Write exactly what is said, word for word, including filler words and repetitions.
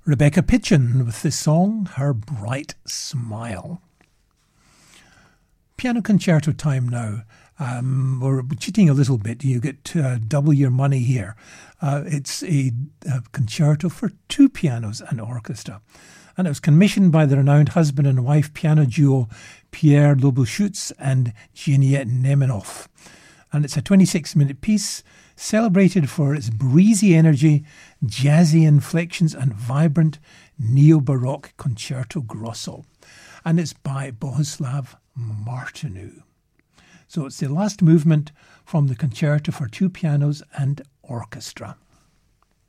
Rebecca Pitchin with the song Her Bright Smile. Piano concerto time now. Um, we're cheating a little bit. You get uh, double your money here. Uh, it's a, a concerto for two pianos and orchestra. And it was commissioned by the renowned husband and wife piano duo Pierre Loboschutz and Jeanette Nemenoff. And it's a twenty-six minute piece, celebrated for its breezy energy, jazzy inflections and vibrant neo-baroque concerto grosso. And it's by Bohuslav Martinu. So it's the last movement from the concerto for two pianos and orchestra.